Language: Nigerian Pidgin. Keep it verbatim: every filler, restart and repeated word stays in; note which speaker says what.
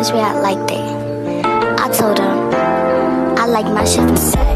Speaker 1: always react like that. I told him I like my shit from set.